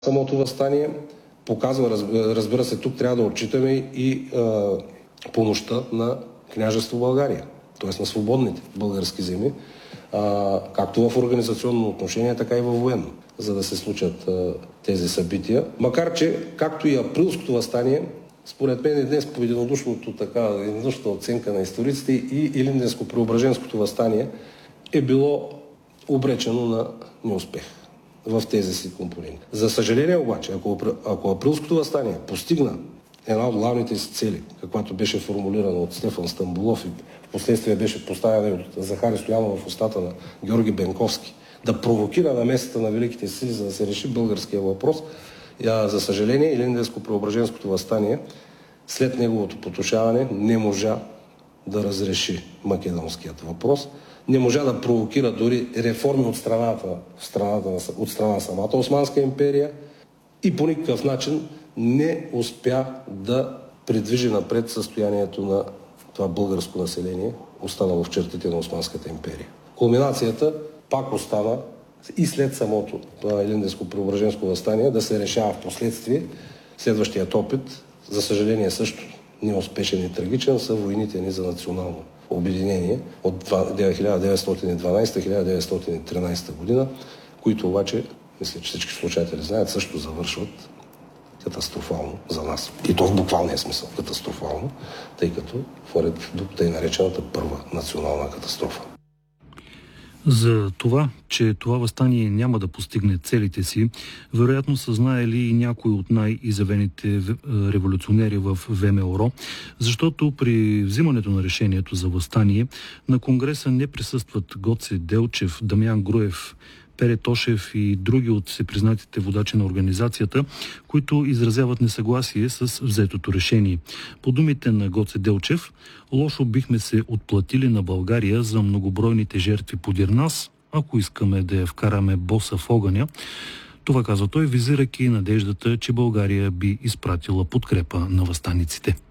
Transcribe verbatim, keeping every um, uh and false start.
Самото въстание показва, разбира се, тук трябва да отчитаме и а, помощта на княжество България, т.е. на свободните български земи, а, както в организационно отношение, така и във военно, за да се случат а, тези събития. Макар че, както и априлското въстание, според мен и днес по единодушното така, единодушната оценка на историците и Илинденско-Преображенското въстание е било обречено на неуспех в тези си компоненти. За съжаление обаче, ако, ако априлското въстание постигна една от главните си цели, каквато беше формулирана от Стефан Стамболов и впоследствие беше поставена и от Захари Стоянов в устата на Георги Бенковски, да провокира намесата на великите сили, за да се реши българския въпрос, за съжаление Илинденско-Преображенското въстание след неговото потушаване не можа да разреши македонският въпрос, не можа да провокира дори реформи от страната, в страната от страна на самата Османска империя и по никакъв начин не успя да придвижи напред състоянието на това българско население, останало в чертите на Османската империя. Кулминацията пак остана и след самото Илинденско-Преображенско въстание да се решава в последствие. Следващият опит, за съжаление също неуспешен и трагичен, са войните ни за национално обединение от хиляда деветстотин и дванадесета до хиляда деветстотин и тринадесета година, които обаче, мисля, че всички слушатели знаят, също завършват катастрофално за нас. И то в буквалния смисъл катастрофално, тъй като поред тъй наречената първа национална катастрофа. За това, че това въстание няма да постигне целите си, вероятно са знаели и някои от най-изявените революционери в ВМРО, защото при взимането на решението за въстание на Конгреса не присъстват Гоце Делчев, Дамян Груев, Пере Тошев и други от всепризнатите водачи на организацията, които изразяват несъгласие с взетото решение. По думите на Гоце Делчев, лошо бихме се отплатили на България за многобройните жертви подир нас, ако искаме да я вкараме боса в огъня. Това казва той, визирайки надеждата, че България би изпратила подкрепа на въстаниците.